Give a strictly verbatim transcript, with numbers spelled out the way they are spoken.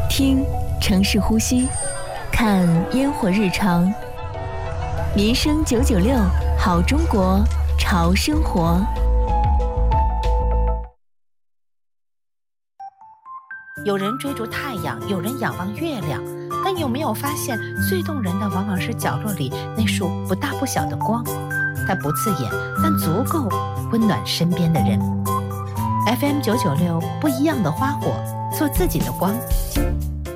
听城市呼吸，看烟火日常。民生九九六，好中国，潮生活。 有人追逐太阳，有人仰望月亮，但有没有发现，最动人的往往是角落里那束不大不小的光，它不刺眼，但足够温暖身边的人。F M 九九六，不一样的花火，做自己的光。